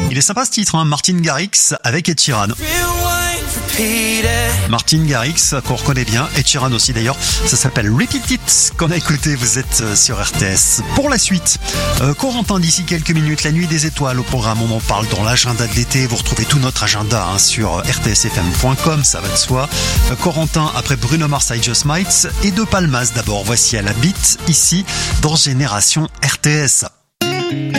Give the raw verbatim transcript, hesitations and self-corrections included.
Il est sympa ce titre, hein, Martin Garrix avec Ed Sheeran. Martin Garrix, qu'on reconnaît bien, Ed Sheeran aussi d'ailleurs, ça s'appelle Repeat It, qu'on a écouté, vous êtes sur R T S. Pour la suite, euh, Corentin d'ici quelques minutes, la nuit des étoiles au programme, on en parle dans l'agenda de l'été, vous retrouvez tout notre agenda hein, sur r t s f m point com, ça va de soi. Euh, Corentin après Bruno Mars, I Just Might, et De Palmas d'abord, voici à la beat ici dans Génération R T S.